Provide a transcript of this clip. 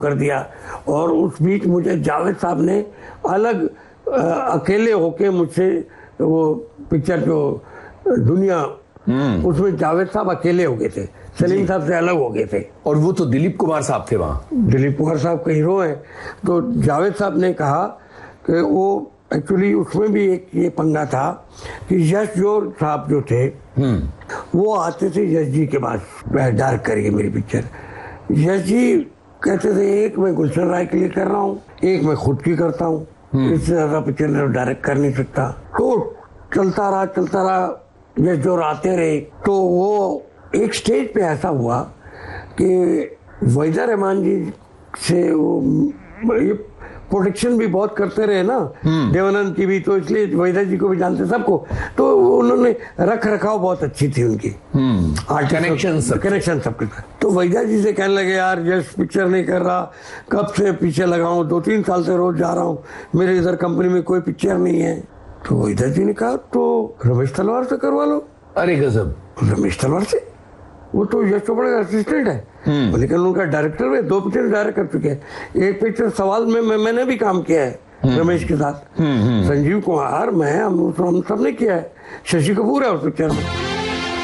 कर दिया। और उस बीच मुझे जावेद साहब ने अलग अकेले होके मुझसे वो पिक्चर जो दुनिया, उसमें जावेद साहब अकेले हो गए थे, सलीम साहब से अलग हो गए थे। और वो तो दिलीप कुमार साहब थे वहां। दिलीप कुमार साहब का हीरो है। तो जावेद साहब ने कहा कि वो एक्चुअली उसमें भी एक ये पंगा था कि यश जोर साहब जो थे वो आते थे यश जी के पास, डायरेक्ट करिए मेरी पिक्चर। यश जी कहते थे एक मैं गुलशन राय के लिए कर रहा हूँ, एक मैं खुद की करता हूँ, इससे ज्यादा पिक्चर डायरेक्ट कर नहीं सकता। तो चलता रहा, यश जोर आते रहे। तो वो एक स्टेज पे ऐसा हुआ कि वहीदा रहमान जी से वो ये प्रोटेक्शन भी बहुत करते रहे ना, देवानंद की भी, तो इसलिए वहीदा जी को भी जानते सबको। तो उन्होंने रख रखाव बहुत अच्छी थी उनकी, कनेक्शन सबके साथ। तो वहीदा जी से कहने लगे यार यश पिक्चर नहीं कर रहा, कब से पीछे लगा हूँ, 2-3 साल से रोज जा रहा हूँ, मेरे इधर कंपनी में कोई पिक्चर नहीं है। तो वहीदा जी ने कहा तो रमेश तलवार से करवा लो। अरे गजब। रमेश तलवार से? वो तो यश चोपड़ा का असिस्टेंट है, लेकिन उनका डायरेक्टर में 2 पिक्चर डायरेक्ट कर चुके हैं। एक पिक्चर सवाल में मैंने भी काम किया है रमेश के साथ, संजीव कुमार, मैं, हम सब ने किया है। शशि कपूर है उस पिक्चर में।